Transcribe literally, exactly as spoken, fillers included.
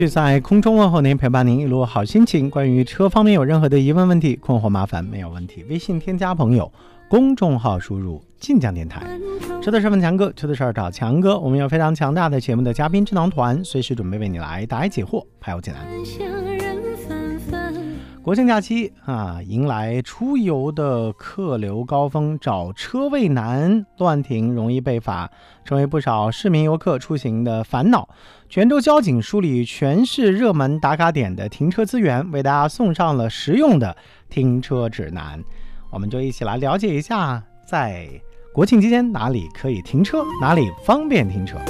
在空中问候您，陪伴您一路好心情。关于车方面有任何的疑问问题、困惑麻烦，没有问题，微信添加朋友，公众号输入晋江电台。车的身份强哥，车的事儿找强哥。我们有非常强大的节目的嘉宾智囊团，随时准备为你来答疑解惑，排忧解难。国庆假期啊，迎来出游的客流高峰，找车位难，乱停容易被罚，成为不少市民游客出行的烦恼。泉州交警梳理全市热门打卡点的停车资源，为大家送上了实用的停车指南。我们就一起来了解一下，在国庆期间哪里可以停车，哪里方便停车。